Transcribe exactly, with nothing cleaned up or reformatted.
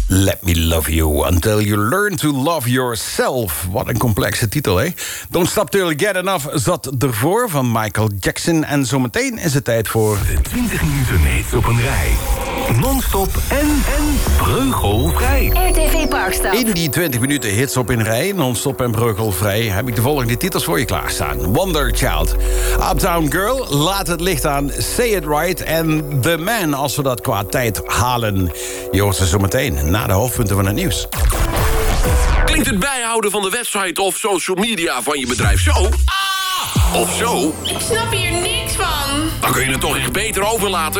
Let Me Love You Until You Learn to Love Yourself. Wat een complexe titel, hè? Don't Stop Till You Get Enough zat ervoor van Michael Jackson. En zometeen is het tijd voor... De twintig minuten hits op een rij. Non-stop en, en breugelvrij. R T V Parkstad. In die twintig minuten hits op een rij, non-stop en breugelvrij... heb ik de volgende titels voor je klaarstaan. Wonder Child, Uptown Girl, Laat het licht aan, Say It Right... en The Man, als we dat qua tijd halen. Je hoort ze zometeen na de hoofdpunten van het nieuws. Klinkt het bijhouden van de website of social media van je bedrijf zo? Ah! Of zo? Ik snap hier niks van. Dan kun je het toch echt beter overlaten